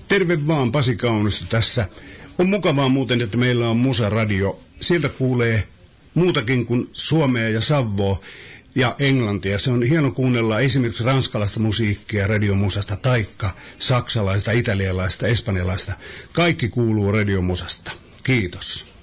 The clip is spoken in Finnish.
Terve vaan, Pasi Kaunisto tässä. On mukavaa muuten, että meillä on Musa-radio. Sieltä kuulee muutakin kuin suomea ja savoa ja englantia. Se on hieno kuunnella esimerkiksi ranskalaista musiikkia radiomusasta, taikka saksalaista, italialaista, espanjalaista. Kaikki kuuluu radiomusasta. Kiitos.